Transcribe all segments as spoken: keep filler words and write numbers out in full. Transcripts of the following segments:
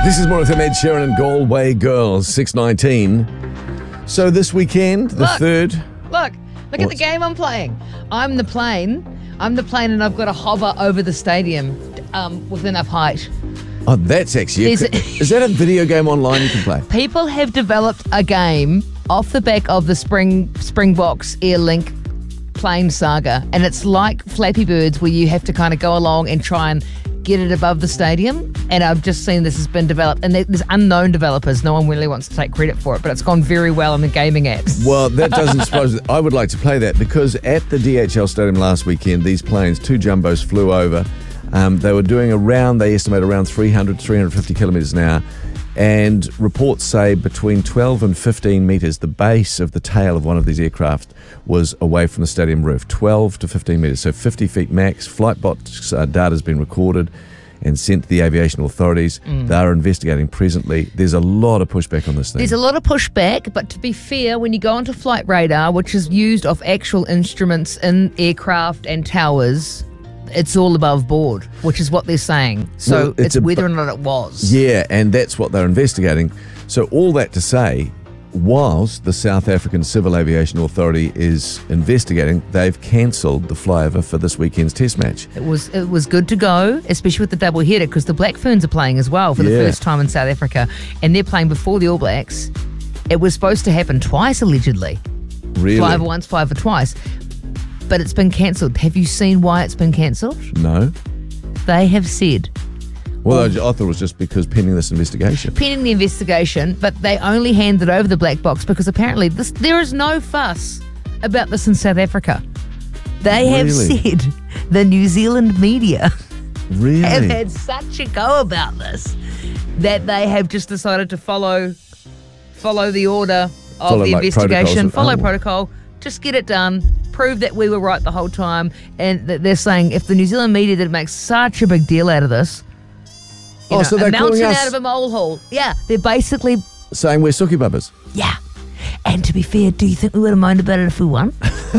This is more of them Ed Sheeran and Galway Girls, six nineteen. So this weekend, the Look. third... Look, look at the game I'm playing. I'm the plane. I'm the plane and I've got to hover over the stadium um, with enough height. Oh, that's actually... There's A, a- is that a video game online you can play? People have developed a game off the back of the Spring Springboks Airlink plane saga, and it's like Flappy Birds where you have to kind of go along and try and get it above the stadium. And I've just seen this has been developed, and there's unknown developers. No one really wants to take credit for it, but it's gone very well in the gaming apps. Well, that doesn't suppose... I would like to play that because at the D H L Stadium last weekend, these planes, two jumbos, flew over. Um, they were doing around, they estimate around three hundred, three hundred fifty kilometres an hour. And reports say between twelve and fifteen metres, the base of the tail of one of these aircraft was away from the stadium roof. twelve to fifteen metres, so fifty feet max. Flightbots uh, data has been recorded and sent to the aviation authorities. Mm. They are investigating presently. There's a lot of pushback on this thing. There's a lot of pushback, but to be fair, when you go onto flight radar, which is used off actual instruments in aircraft and towers, it's all above board, which is what they're saying. So Well, it's it's, a- whether or not it was. Yeah, and that's what they're investigating. So all that to say, whilst the South African Civil Aviation Authority is investigating, they've cancelled the flyover for this weekend's test match. It was it was good to go, especially with the double header, because the Black Ferns are playing as well for the Yeah. first time in South Africa, and they're playing before the All Blacks. It was supposed to happen twice, allegedly. Really? Flyover once, flyover twice. But it's been cancelled. Have you seen why it's been cancelled? No? They have said, Well, I, I thought it was just because pending this investigation. pending the investigation, but they only handed over the black box because apparently this, there is no fuss about this in South Africa. They have Really? said the New Zealand media Really? have had such a go about this that they have just decided to follow follow the order of Follow, the like, investigation, protocols. follow Oh. protocol, just get it done, prove that we were right the whole time. And that they're saying if the New Zealand media did make such a big deal out of this, you Oh, know, so a they're calling mountain us- out of a molehill. Yeah, they're basically, Saying we're sookie bubbers. yeah. And to be fair, do you think we would have minded about it if we won?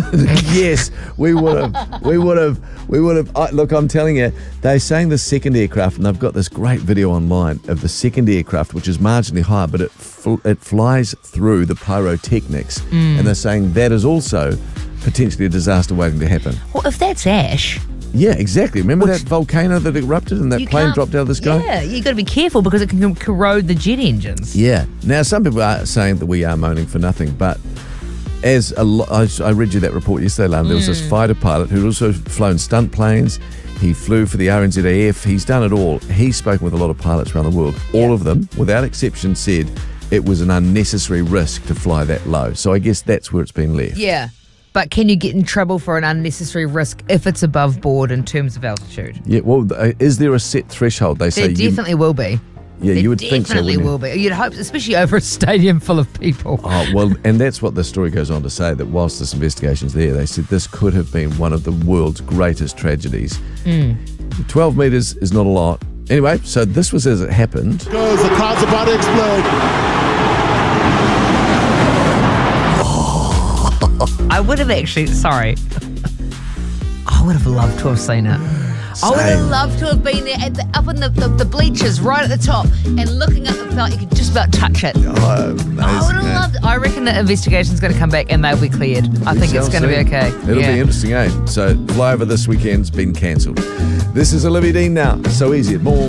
Yes, we would have. We would have. We would have. Uh, look, I'm telling you, they're saying the second aircraft, and they've got this great video online of the second aircraft, which is marginally higher, but it fl- it flies through the pyrotechnics, Mm. and they're saying that is also potentially a disaster waiting to happen. Well, if that's ash, Yeah, exactly. Remember that volcano that erupted and that you plane can't- dropped out of the sky? Yeah, you got to be careful because it can corrode the jet engines. Yeah. Now, some people are saying that we are moaning for nothing, but as a lo- I, I read you that report yesterday, Lana, there was this fighter pilot who'd also flown stunt planes. He flew for the R N Z A F. He's done it all. He's spoken with a lot of pilots around the world. All of them, without exception, said it was an unnecessary risk to fly that low. So I guess that's where it's been left. Yeah. But can you get in trouble for an unnecessary risk if it's above board in terms of altitude? Yeah. Well, uh, is there a set threshold? They say There you, definitely will be. Yeah, There you would think so. definitely wouldn't you? will be. You'd hope, especially over a stadium full of people. Oh, well, and that's what the story goes on to say, that whilst this investigation's there, they said this could have been one of the world's greatest tragedies. Mm. twelve metres is not a lot. Anyway, so this was as it happened. Goes, the clouds about to explode. I would have actually, sorry. I would have loved to have seen it. I would have Same. loved to have been there at the, up in the, the, the bleachers right at the top and looking up and felt you could just about touch it. Oh, amazing, I would have eh? loved it. I reckon the investigation's going to come back and they'll be cleared. I think it's Shall going to be see. okay. It'll Yeah. be interesting, eh? So, flyover this weekend's been cancelled. This is Olivia Dean now. So easy at more.